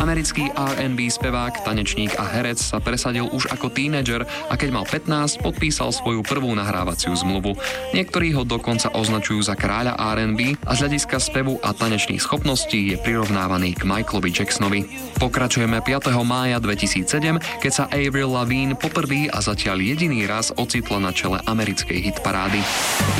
Americký R&B spevák, tanečník a herec sa presadil už ako tínedžer a keď mal 15, podpísal svoju prvú nahrávaciu zmluvu. Niektorí ho dokonca označujú za kráľa R&B a z hľadiska spevu a tanečných schopností je prirovnávaný k Michaelovi Jacksonovi. Pokračujeme 5. mája 2007, keď sa Avril Lavigne poprvý a zatiaľ jediný raz ocitla na čele americkej hitparády.